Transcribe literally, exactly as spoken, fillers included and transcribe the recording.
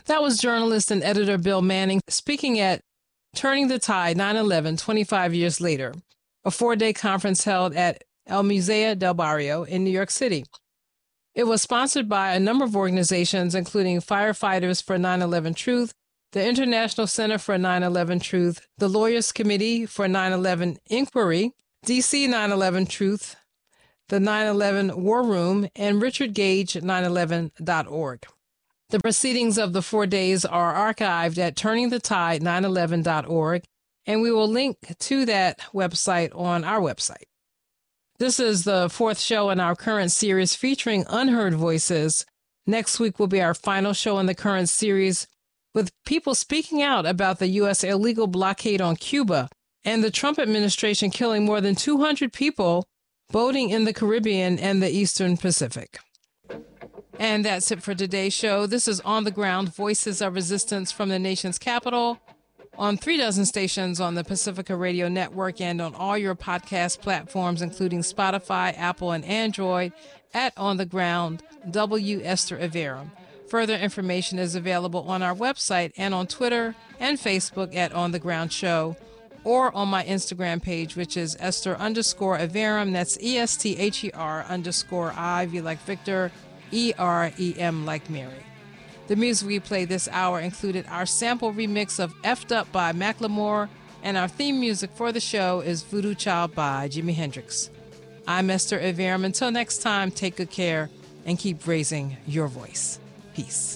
That was journalist and editor Bill Manning speaking at Turning the Tide nine eleven twenty-five years later, a four-day conference held at El Museo del Barrio in New York City. It was sponsored by a number of organizations, including Firefighters for nine eleven Truth, the International Center for nine eleven Truth, the Lawyers Committee for nine eleven Inquiry, D C nine eleven Truth, the nine eleven War Room, and Richard Gage nine eleven dot org. The proceedings of the four days are archived at turning the tide nine eleven dot org, and we will link to that website on our website. This is the fourth show in our current series featuring unheard voices. Next week will be our final show in the current series with people speaking out about the U S illegal blockade on Cuba and the Trump administration killing more than two hundred people boating in the Caribbean and the Eastern Pacific. And that's it for today's show. This is On the Ground, Voices of Resistance from the nation's capital, on three dozen stations on the Pacifica Radio Network and on all your podcast platforms, including Spotify, Apple, and Android, at On the Ground, W. Esther Iverem. Further information is available on our website and on Twitter and Facebook at On the Ground Show, or on my Instagram page, which is Esther underscore Iverem. That's E S T H E R underscore I, V like Victor, E R E M like Mary. The music we played this hour included our sample remix of F'd Up by Macklemore, and our theme music for the show is Voodoo Child by Jimi Hendrix. I'm Esther Iverem. Until next time, take good care and keep raising your voice. Peace.